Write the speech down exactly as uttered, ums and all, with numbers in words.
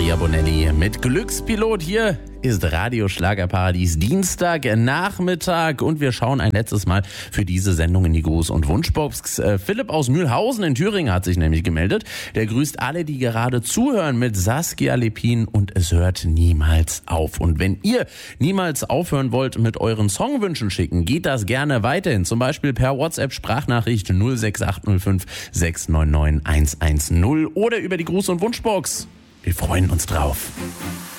Maria Bonelli mit Glückspilot. Hier ist Radio Schlagerparadies Dienstag Nachmittag und wir schauen ein letztes Mal für diese Sendung in die Gruß- und Wunschbox. Äh, Philipp aus Mühlhausen in Thüringen hat sich nämlich gemeldet. Der grüßt alle, die gerade zuhören mit Saskia Lepin und es hört niemals auf. Und wenn ihr niemals aufhören wollt mit euren Songwünschen schicken, geht das gerne weiterhin. Zum Beispiel per WhatsApp-Sprachnachricht null sechs acht null fünf sechs neun neun eins eins null oder über die Gruß- und Wunschbox. Wir freuen uns drauf.